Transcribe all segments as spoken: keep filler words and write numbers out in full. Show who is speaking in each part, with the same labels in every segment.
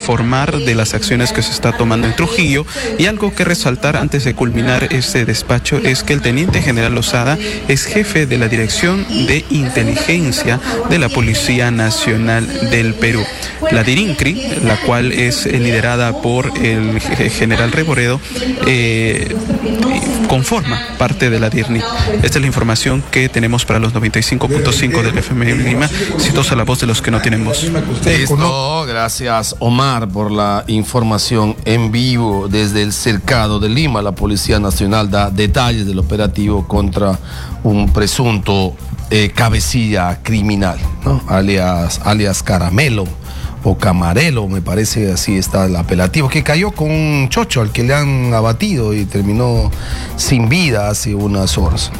Speaker 1: informar de las acciones que se está tomando en Trujillo, y algo que resaltar antes de culminar este despacho es que el teniente general Lozada es jefe de la Dirección de Inteligencia de la Policía Nacional del Perú. La DIRINCRI, la cual es liderada por el general Reboredo, eh, conforma parte de la DIRNIC. Esta es la información que tenemos para los noventa y cinco punto cinco del F M Lima. Citos a la voz de los que no tienen voz.
Speaker 2: Listo, gracias Omar por la información en vivo desde el cercado de Lima. La Policía Nacional da detalles del operativo contra un presunto eh, cabecilla criminal, ¿no? alias, alias Caramelo o Camarelo, me parece, así está el apelativo, que cayó con un chocho al que le han abatido y terminó sin vida hace unas horas.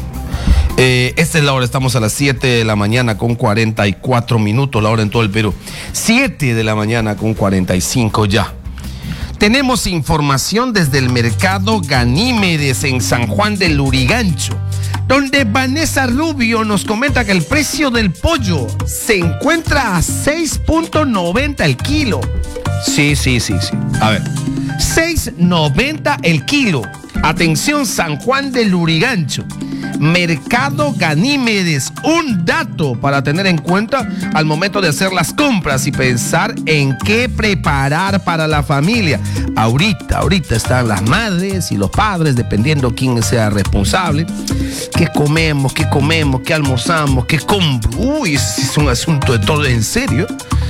Speaker 2: Eh, esta es la hora, estamos a las siete de la mañana con cuarenta y cuatro minutos, la hora en todo el Perú. siete de la mañana con cuarenta y cinco ya. Tenemos información desde el mercado Ganímedes en San Juan del Lurigancho, donde Vanessa Rubio nos comenta que el precio del pollo se encuentra a seis punto noventa el kilo. Sí, sí, sí, sí. A ver, seis noventa el kilo. Atención, San Juan del Lurigancho. Mercado Ganímedes, un dato para tener en cuenta al momento de hacer las compras y pensar en qué preparar para la familia. Ahorita, ahorita están las madres y los padres, dependiendo quién sea responsable. ¿Qué comemos? ¿Qué comemos? ¿Qué almorzamos? ¿Qué compro? Uy, ese es un asunto de todo en serio.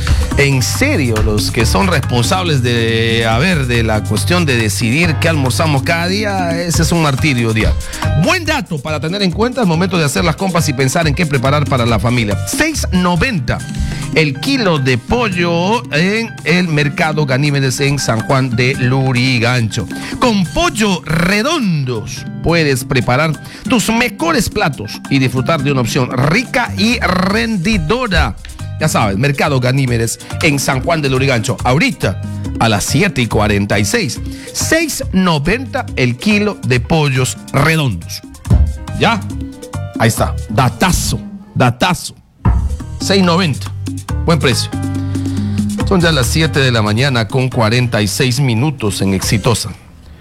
Speaker 2: En serio, los que son responsables de, a ver, de la cuestión de decidir qué almorzamos cada día, ese es un martirio diario. Buen dato para tener en cuenta al momento de hacer las compras y pensar en qué preparar para la familia. seis noventa el kilo de pollo en el mercado Ganímedes en San Juan de Lurigancho. Con pollo redondos puedes preparar tus mejores platos y disfrutar de una opción rica y rendidora. Ya sabes, Mercado Ganímedes en San Juan de Lurigancho. Ahorita, a las siete y cuarenta y seis. seis noventa el kilo de pollos redondos. ¿Ya? Ahí está. Datazo. Datazo. seis noventa. Buen precio. Son ya las siete de la mañana con cuarenta y seis minutos en Exitosa.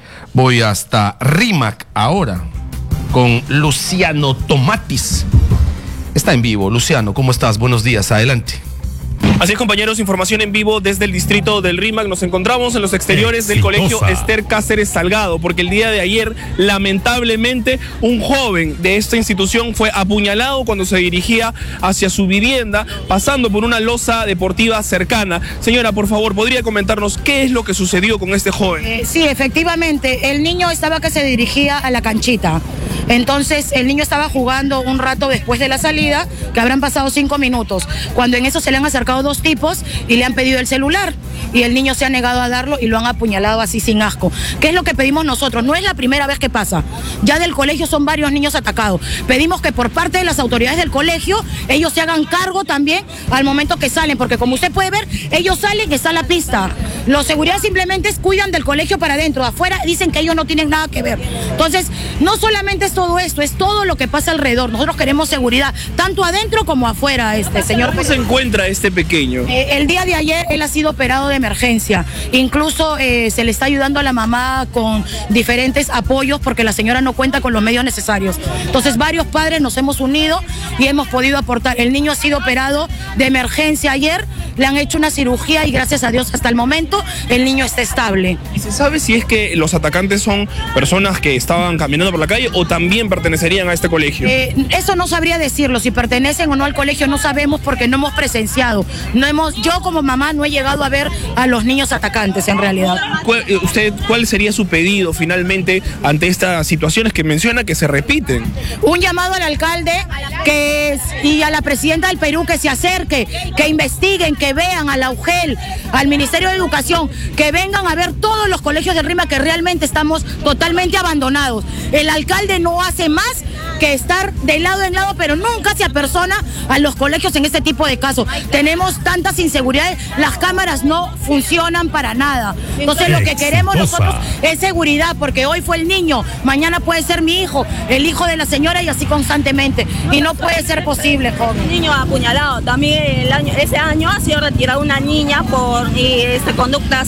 Speaker 2: Voy hasta Rímac ahora con Luciano Tomatis. Está en vivo. Luciano, ¿cómo estás? Buenos días, adelante.
Speaker 3: Así es, compañeros, información en vivo desde el distrito del Rímac. Nos encontramos en los exteriores del colegio Esther Cáceres Salgado, porque el día de ayer, lamentablemente, un joven de esta institución fue apuñalado cuando se dirigía hacia su vivienda, pasando por una losa deportiva cercana. Señora, por favor, ¿podría comentarnos qué es lo que sucedió con este joven?
Speaker 4: Eh, sí, efectivamente, el niño estaba que se dirigía a la canchita. Entonces, el niño estaba jugando un rato después de la salida, que habrán pasado cinco minutos, cuando en eso se le han acercado dos tipos y le han pedido el celular, y el niño se ha negado a darlo y lo han apuñalado así sin asco. ¿Qué es lo que pedimos nosotros? No es la primera vez que pasa. Ya del colegio son varios niños atacados. Pedimos que por parte de las autoridades del colegio, ellos se hagan cargo también al momento que salen, porque como usted puede ver, ellos salen y está la pista. Los seguridad simplemente cuidan del colegio para adentro. Afuera dicen que ellos no tienen nada que ver. Entonces, no solamente es todo esto, es todo lo que pasa alrededor. Nosotros queremos seguridad, tanto adentro como afuera, este señor.
Speaker 3: ¿Cómo se encuentra este pequeño?
Speaker 4: Eh, el día de ayer él ha sido operado de emergencia. Incluso eh, se le está ayudando a la mamá con diferentes apoyos porque la señora no cuenta con los medios necesarios. Entonces varios padres nos hemos unido y hemos podido aportar. El niño ha sido operado de emergencia ayer, le han hecho una cirugía y gracias a Dios hasta el momento el niño está estable.
Speaker 3: ¿Y se sabe si es que los atacantes son personas que estaban caminando por la calle o también pertenecerían a este colegio?
Speaker 4: Eh, eso no sabría decirlo, si pertenecen o no al colegio no sabemos porque no hemos presenciado. No hemos, yo como mamá no he llegado a ver a los niños atacantes en realidad.
Speaker 3: ¿Cuál, usted, ¿Cuál sería su pedido finalmente ante estas situaciones que menciona que se repiten?
Speaker 4: Un llamado al alcalde que, y a la presidenta del Perú que se acerque, que investiguen, que vean a la U G E L, al Ministerio de Educación, que vengan a ver todos los colegios de Rímac que realmente estamos totalmente abandonados. El alcalde no hace más que estar de lado en lado, pero nunca se apersona a los colegios en este tipo de casos. Tenemos tantas inseguridades, las cámaras no funcionan para nada. Entonces lo que queremos nosotros es seguridad, porque hoy fue el niño, mañana puede ser mi hijo, el hijo de la señora y así constantemente. Y no puede ser posible, joven.
Speaker 5: Un niño apuñalado, también el año, ese año ha sido retirada una niña por y, este, conductas